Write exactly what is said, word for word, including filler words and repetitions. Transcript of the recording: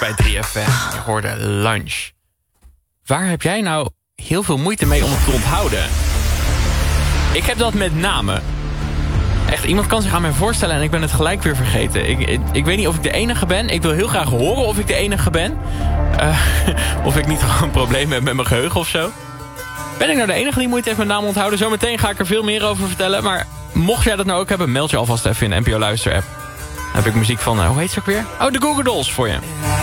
bij drie F M. Je hoorde Lunch. Waar heb jij nou heel veel moeite mee om het te onthouden? Ik heb dat met namen. Echt, iemand kan zich aan mij voorstellen en ik ben het gelijk weer vergeten. Ik, ik, ik weet niet of ik de enige ben. Ik wil heel graag horen of ik de enige ben. Uh, of ik niet gewoon een probleem heb met mijn geheugen of zo. Ben ik nou de enige die moeite heeft met namen onthouden? Zometeen ga ik er veel meer over vertellen. Maar mocht jij dat nou ook hebben, meld je alvast even in de N P O Luister app. Dan heb ik muziek van, uh, hoe heet ze ook weer? Oh, de Google Dolls voor je.